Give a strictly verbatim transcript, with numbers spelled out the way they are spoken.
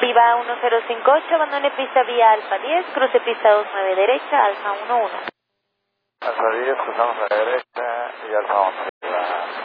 Viva uno cero cinco ocho, abandone pista vía Alfa diez, cruce pista dos nueve derecha, Alfa uno uno. Alfa diez, cruzamos a la derecha y Alfa once.